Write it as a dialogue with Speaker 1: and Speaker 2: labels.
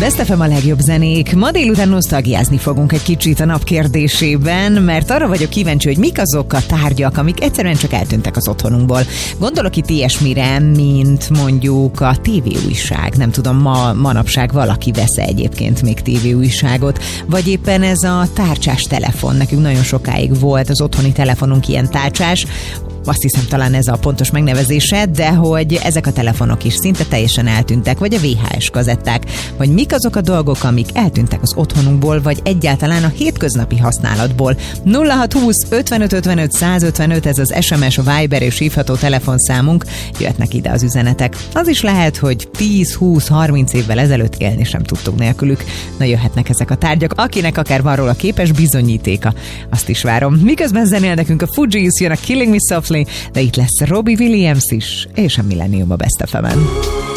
Speaker 1: Best FM a legjobb zenék. Ma délután nosztalgiázni fogunk egy kicsit a nap kérdésében, mert arra vagyok kíváncsi, hogy mik azok a tárgyak, amik egyszerűen csak eltűntek az otthonunkból. Gondolok itt ilyesmire, mint mondjuk a tévéújság. Nem tudom, manapság valaki vesz egyébként még tévéújságot, vagy éppen ez a tárcsás telefon. Nekünk nagyon sokáig volt az otthoni telefonunk ilyen tárcsás, azt hiszem talán ez a pontos megnevezése, de hogy ezek a telefonok is szinte teljesen eltűntek, vagy a VHS kazetták, vagy mik azok a dolgok, amik eltűntek az otthonunkból, vagy egyáltalán a hétköznapi használatból. 0620 55 55 155, ez az SMS, a Viber és hívható telefonszámunk, jöhetnek ide az üzenetek. Az is lehet, hogy 10-20-30 évvel ezelőtt élni sem tudtunk nélkülük. Na, jöhetnek ezek a tárgyak, akinek akár van róla képes bizonyítéka. Azt is várom. Miközben zenél nekünk a Fugees, jön a Killing Me Softly, de itt lesz Robbie Williams is, és a Millennium a Best FM-en.